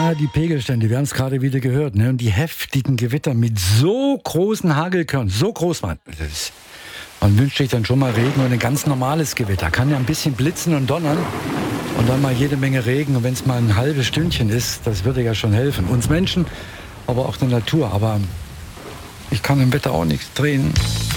Ja, die Pegelstände, wir haben es gerade wieder gehört, ne? Und die heftigen Gewitter mit so großen Hagelkörnern, so groß waren. Man wünscht sich dann schon mal Regen und ein ganz normales Gewitter. Kann ja ein bisschen blitzen und donnern und dann mal jede Menge Regen. Und wenn es mal ein halbes Stündchen ist, das würde ja schon helfen. Uns Menschen, aber auch der Natur. Aber ich kann im Wetter auch nichts drehen.